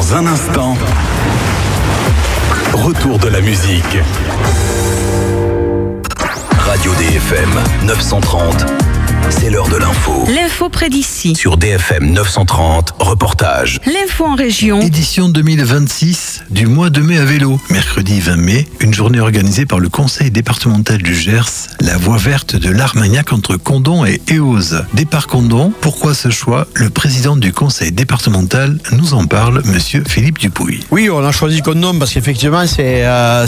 Dans un instant, retour de la musique. Radio DFM 930, c'est l'heure de l'info. L'info près d'ici. Sur DFM 930, reportage. L'info en région. Édition 2026 du mois de mai à vélo. Mercredi 20 mai, une journée organisée par le conseil départemental du Gers, la voie verte de l'Armagnac entre Condom et Eauze. Départ Condom, pourquoi ce choix? Le président du conseil départemental nous en parle, monsieur Philippe Dupuy. Oui, on a choisi Condom parce qu'effectivement c'est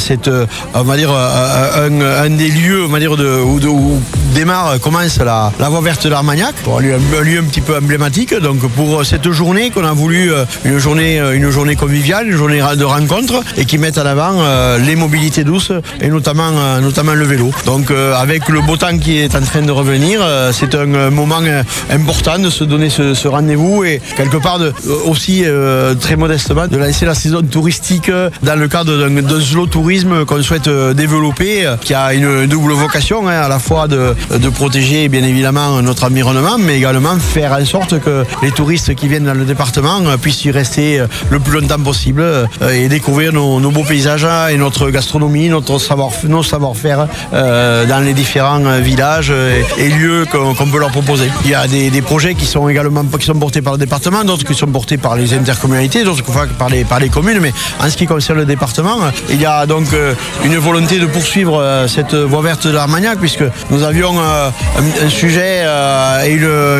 on va dire un des lieux, on va dire où commence la voie verte de l'Armagnac, un lieu un petit peu emblématique. Donc pour cette journée qu'on a voulu une journée conviviale, une journée de rencontre et qui mette en avant les mobilités douces et notamment le vélo. Donc avec le beau temps qui est en train de revenir, c'est un moment important de se donner ce rendez-vous et quelque part aussi très modestement de lancer la saison touristique dans le cadre d'un slow tourisme qu'on souhaite développer, qui a une double vocation, à la fois de protéger bien évidemment notre environnement, mais également faire en sorte que les touristes qui viennent dans le département puissent y rester le plus longtemps possible et découvrir nos beaux paysages et notre gastronomie, nos savoir-faire dans les différents villages et lieux qu'on peut leur proposer. Il y a des projets qui sont portés par le département, d'autres qui sont portés par les intercommunalités, d'autres par les communes, mais en ce qui concerne le département, il y a donc une volonté de poursuivre cette voie verte de l'Armagnac, puisque nous avions un sujet et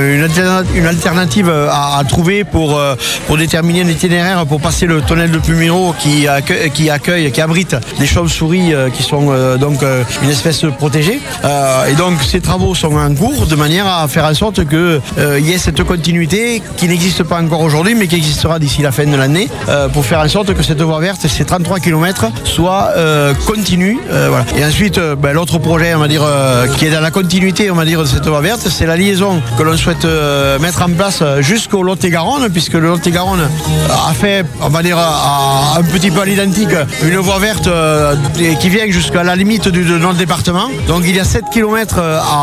une alternative à trouver pour déterminer un itinéraire pour passer le tunnel de Pumiro qui abrite des chauves-souris qui sont donc une espèce protégée. Et donc ces travaux sont en cours de manière à faire en sorte qu'il y ait cette continuité qui n'existe pas encore aujourd'hui, mais qui existera d'ici la fin de l'année, pour faire en sorte que cette voie verte, ces 33 km, soit continue. Voilà. Et ensuite, l'autre projet, on va dire, qui est dans la continuité, on va dire, de cette voie verte, c'est la liaison que l'on souhaite mettre en place jusqu'au Lot-et-Garonne, puisque le Lot-et-Garonne a fait, on va dire, un petit peu à l'identique, une voie verte qui vient jusqu'à la limite de notre département. Donc il y a 7 km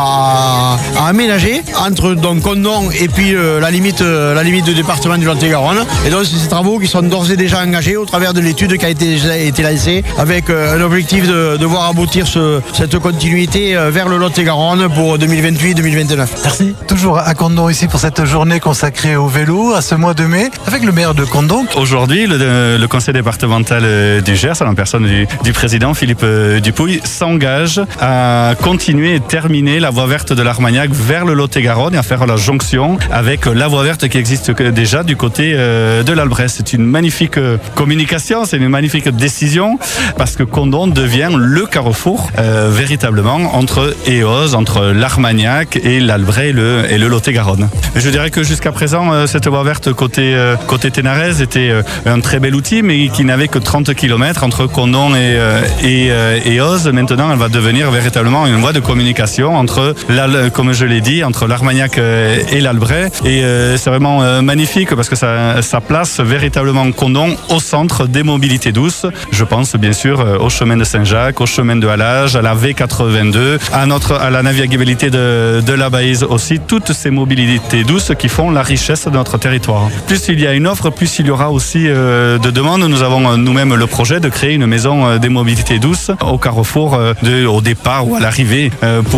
à aménager entre donc Condom et puis la limite du département du Lot-et-Garonne. Et donc c'est ces travaux qui sont d'ores et déjà engagés au travers de l'étude qui a été lancée avec un objectif de voir aboutir cette continuité vers le Lot-et-Garonne pour 2028-2029. Merci. Toujours à Condom ici pour cette journée consacrée au vélo, à ce mois de mai, avec le maire de Condom. Aujourd'hui, le conseil départemental du Gers, à la personne du président Philippe Dupuy, s'engage à continuer et terminer la voie verte de l'Armagnac vers le Lot-et-Garonne et à faire la jonction avec la voie verte qui existe déjà du côté de l'Albret. C'est une magnifique communication, c'est une magnifique décision parce que Condom devient le carrefour véritablement entre Eauze, entre l'Armagnac et l'Albret et le Lot-et-Garonne. Je dirais que jusqu'à présent, cette voie verte côté Ténarèze était un très bel outil, mais qui n'avait que 30 km entre Condom et Eauze. Maintenant, elle va devenir véritablement une voie de communication entre, comme je l'ai dit, entre l'Armagnac et l'Albret. Et c'est vraiment magnifique parce que ça place véritablement Condom au centre des mobilités douces. Je pense bien sûr au chemin de Saint-Jacques, au chemin de Halage, à la V82, à la navigabilité de la Baïse aussi, toutes ces mobilités douces qui font la richesse de notre territoire. Plus il y a une offre, plus il y aura aussi de demandes. Nous avons nous-mêmes le projet de créer une maison des mobilités douces au carrefour, au départ ou à l'arrivée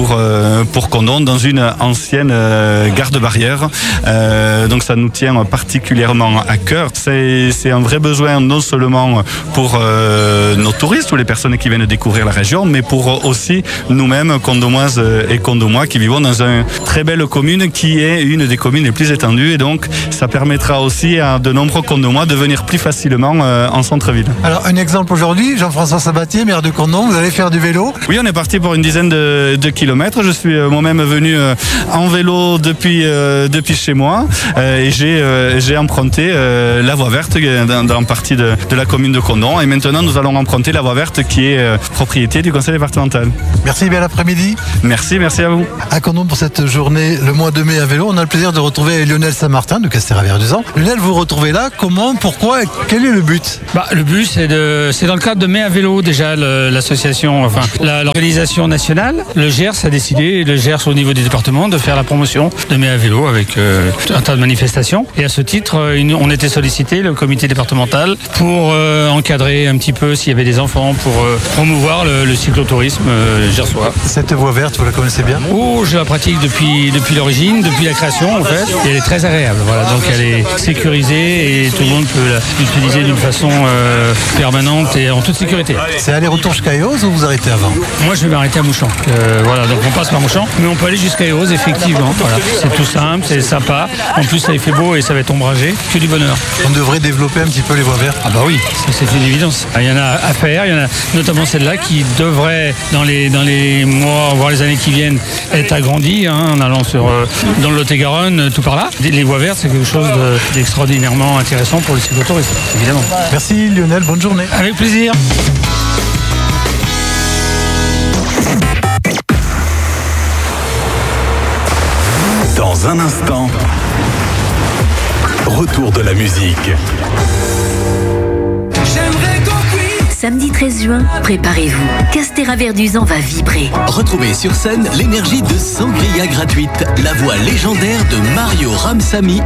pour Condom, dans une ancienne gare de barrière. Donc ça nous tient particulièrement à cœur. C'est un vrai besoin non seulement pour nos touristes ou les personnes qui viennent découvrir la région, mais pour aussi nous-mêmes, Condomoises et Condomois, qui vivons dans une très belle commune qui est une des communes les plus étendues. Et donc ça permettra aussi à de nombreux Condomois de venir plus facilement en centre-ville. Alors un exemple aujourd'hui, Jean-François Sabatier, maire de Condom, vous allez faire du vélo? Oui, on est parti pour une dizaine de kilomètres. Je suis moi-même venu en vélo depuis chez moi et j'ai emprunté la voie verte dans partie de la commune de Condom. Et maintenant, nous allons emprunter la voie verte qui est propriété du conseil départemental. Merci, bel après-midi. Merci à vous. À Condom pour cette journée, le mois de mai à vélo. On a le plaisir de retrouver Lionel Saint-Martin de Castéra-Verduzan. Lionel, vous vous retrouvez là. Comment, pourquoi, quel est le but? Le but, c'est dans le cadre de mai à vélo déjà l'association, l'organisation nationale. Le Gers a décidé, le Gers au niveau du département, de faire la promotion de mai à vélo avec un tas de manifestations. Et à ce titre, on était sollicité, le comité départemental, pour encadrer un petit peu s'il y avait des enfants, pour promouvoir le cyclotourisme gersois. Cette voie verte, vous la connaissez bien? Oh, je la pratique depuis l'origine, depuis la création en fait. Et elle est très agréable. Voilà, donc elle est sécurisée et tout le monde peut l'utiliser d'une façon permanente et en toute sécurité. C'est aller-retour jusqu'à Eauze ou vous arrêtez avant? Moi, je vais m'arrêter à Mouchamp. Voilà, donc on passe par Mouchamp, mais on peut aller jusqu'à Eauze effectivement. Voilà, c'est tout simple, c'est sympa. En plus, là, il fait beau et ça va être ombragé. Que du bonheur. On devrait développer un petit peu les voies vertes. Ah bah oui, c'est une évidence. Il y en a à faire, il y en a notamment celle-là qui devrait dans les mois, voire les années qui viennent, être agrandie en allant dans le Lot-et-Garonne, tout par là. Les voies vertes, c'est quelque chose d'extraordinairement intéressant pour le cyclotourisme, évidemment. Merci Lionel, bonne journée. Avec plaisir. Dans un instant, retour de la musique. Samedi 13 juin, préparez-vous. Castéra-Verduzan va vibrer. Retrouvez sur scène l'énergie de Sangria gratuite, la voix légendaire de Mario Ramsamy